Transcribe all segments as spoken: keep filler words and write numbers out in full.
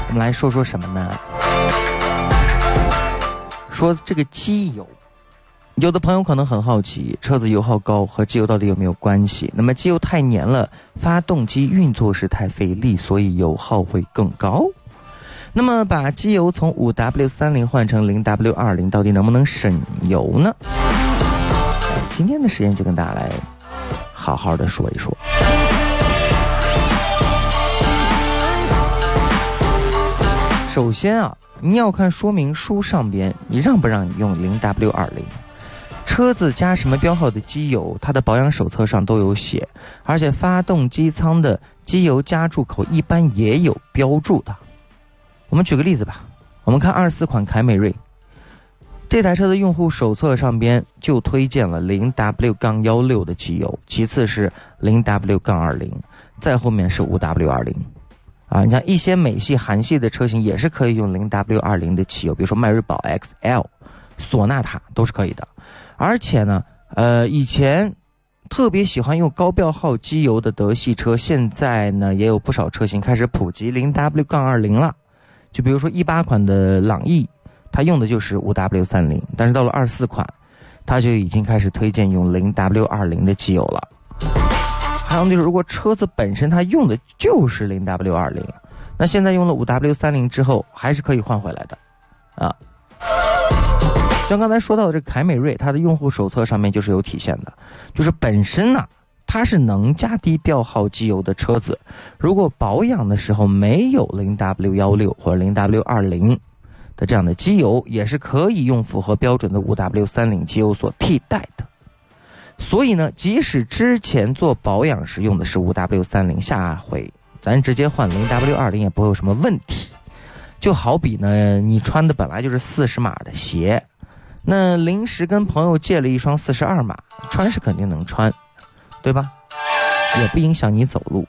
我们来说说什么呢？说这个机油。有的朋友可能很好奇，车子油耗高和机油到底有没有关系？那么机油太黏了，发动机运作时太费力，所以油耗会更高。那么把机油从 五 W 三零 换成 零 W 二零 到底能不能省油呢？今天的实验就跟大家来好好的说一说。首先啊，你要看说明书上边你让不让你用 零 W 二零。车子加什么标号的机油，它的保养手册上都有写，而且发动机舱的机油加注口一般也有标注的。我们举个例子吧，我们看二十四款凯美瑞，这台车的用户手册上边就推荐了 零 W 十六 的机油，其次是 零 W 二零， 再后面是 五 W 二零。啊，你像一些美系、韩系的车型也是可以用 零 W 二零 的汽油，比如说迈锐宝 X L、索纳塔都是可以的。而且呢，呃，以前特别喜欢用高标号机油的德系车，现在呢也有不少车型开始普及 零 W 二零 了。就比如说一八款的朗逸，它用的就是 五 W 三零， 但是到了二十四款，它就已经开始推荐用 零 W 二零 的机油了。还有就是，如果车子本身它用的就是 零 W 二零， 那现在用了 五 W 三零 之后，还是可以换回来的啊。像刚才说到的这个凯美瑞，它的用户手册上面就是有体现的，就是本身呢、啊，它是能加低标号机油的车子，如果保养的时候没有 零 W 十六 或者 零 W 二零 的这样的机油，也是可以用符合标准的 五 W 三零 机油所替代的。所以呢，即使之前做保养时用的是 五 W 三零， 下回咱直接换 零 W 二零 也不会有什么问题。就好比呢，你穿的本来就是四十码的鞋，那临时跟朋友借了一双四十二码，穿是肯定能穿，对吧？也不影响你走路。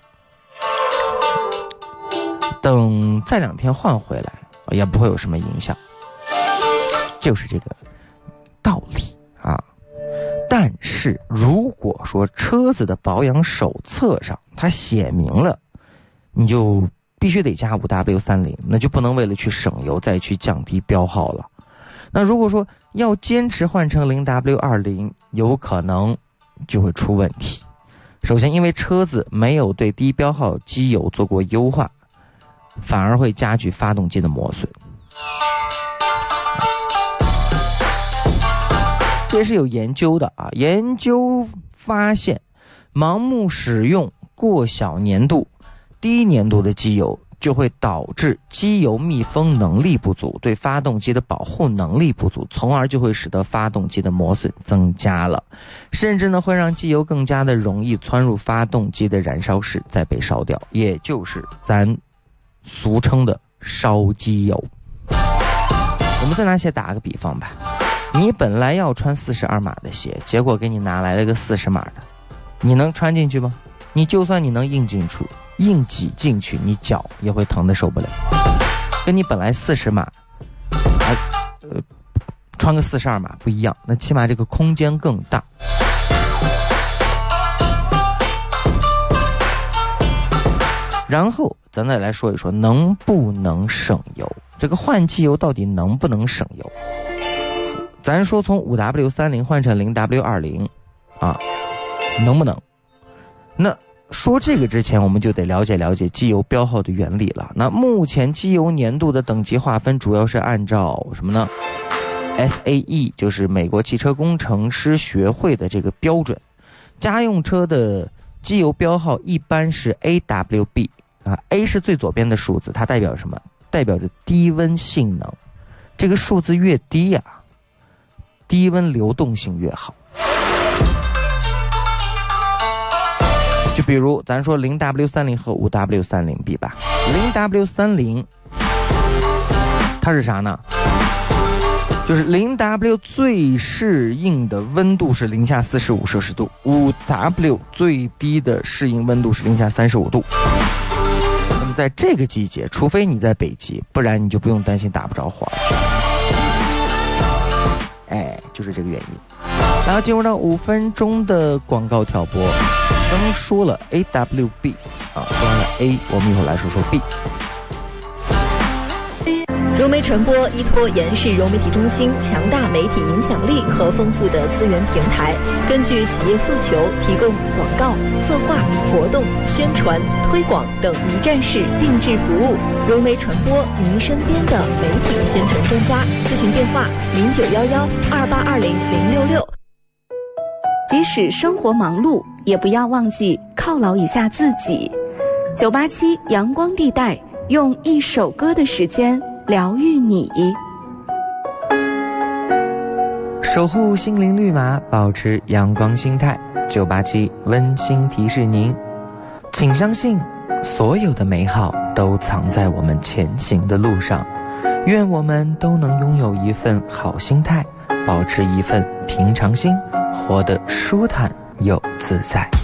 等再两天换回来，也不会有什么影响，就是这个道理啊。但是如果说车子的保养手册上它写明了，你就必须得加 五 W 三零， 那就不能为了去省油再去降低标号了。那如果说要坚持换成 零 W 二零， 有可能就会出问题。首先因为车子没有对低标号机油做过优化，反而会加剧发动机的磨损。这是有研究的啊，研究发现盲目使用过小粘度、低粘度的机油就会导致机油密封能力不足，对发动机的保护能力不足，从而就会使得发动机的磨损增加了，甚至呢会让机油更加的容易窜入发动机的燃烧室再被烧掉，也就是咱俗称的烧机油。我们再拿鞋打个比方吧，你本来要穿四十二码的鞋，结果给你拿来了个四十码的，你能穿进去吗？你就算你能硬进去硬挤进去，你脚也会疼得受不了。跟你本来四十码啊呃穿个四十二码不一样，那起码这个空间更大。然后咱再来说一说能不能省油，这个换机油到底能不能省油。咱说从 五 W 三零 换成 零 W 二零 啊，能不能？那说这个之前我们就得了解了解机油标号的原理了。那目前机油粘度的等级划分主要是按照什么呢？ S A E 就是美国汽车工程师学会的这个标准，家用车的机油标号一般是 A W B 啊 ，A 是最左边的数字，它代表什么？代表着低温性能，这个数字越低呀、啊，低温流动性越好。就比如咱说 零 W 三零 和 五 W 三零 比吧， 零 W 三零 它是啥呢？就是 零 W 最适应的温度是零下四十五摄氏度， 五 W 最低的适应温度是零下三十五度。那么在这个季节，除非你在北极，不然你就不用担心打不着火了。哎，就是这个原因。然后进入到五分钟的广告挑拨，刚说了 A W B 啊，说完了 A， 我们一会儿来说说 B。 融媒传播依托延世融媒体中心强大媒体影响力和丰富的资源平台，根据企业诉求提供广告、策划、活动、宣传、推广等一站式定制服务。融媒传播，您身边的媒体宣传专家。咨询电话：零九幺幺二八二零零六六。 即使生活忙碌，也不要忘记犒劳一下自己。九八七阳光地带，用一首歌的时间疗愈你。 守护心灵绿码，保持阳光心态。九八七温馨提示您，请相信，所有的美好都藏在我们前行的路上。愿我们都能拥有一份好心态，保持一份平常心，活得舒坦又自在。